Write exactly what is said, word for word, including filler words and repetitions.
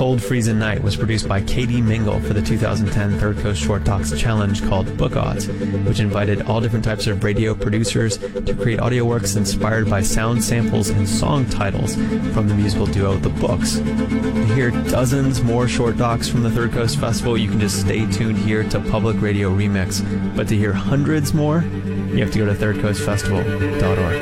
Cold Freezing Night was produced by Katie Mingle for the two thousand ten Third Coast Short Talks Challenge called Book Odds, which invited all different types of radio producers to create audio works inspired by sound samples and song titles from the musical duo The Books. To hear dozens more short docs from the Third Coast Festival, you can just stay tuned here to Public Radio Remix. But to hear hundreds more, you have to go to third coast festival dot org.